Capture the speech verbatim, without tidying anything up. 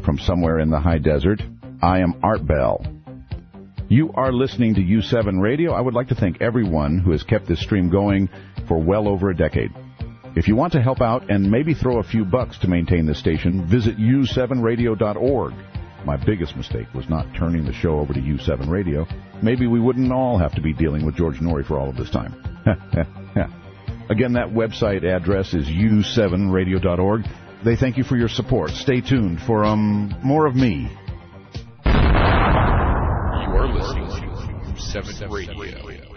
from somewhere in the high desert. I am Art Bell. You are listening to U seven Radio. I would like to thank everyone who has kept this stream going for well over a decade. If you want to help out and maybe throw a few bucks to maintain the station, visit u seven radio dot org. My biggest mistake was not turning the show over to U seven Radio. Maybe we wouldn't all have to be dealing with George Norrie for all of this time. Again, that website address is u seven radio dot org. They thank you for your support. Stay tuned for um more of me. You are listening to U seven Radio.